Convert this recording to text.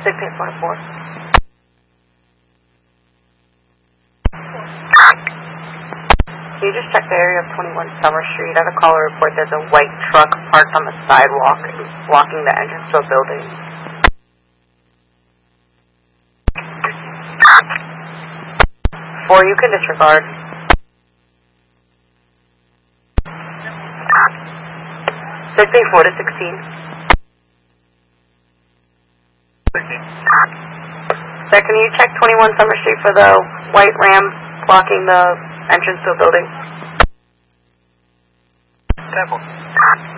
Signal 44. Can you just check the area of 21 Summer Street? I had a caller report there's a white truck parked on the sidewalk blocking the entrance to a building. You can disregard. Signal 4 to 16. 16. Sir, can you check 21 Summer Street for the white Ram blocking the entrance to a building? Temple.